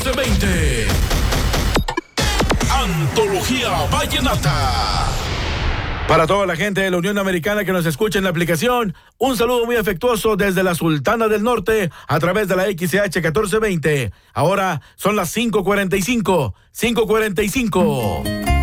1420. Antología Vallenata. Para toda la gente de la Unión Americana que nos escucha en la aplicación, un saludo muy afectuoso desde la Sultana del Norte a través de la XCH 1420. Ahora son las 5:45. 5:45.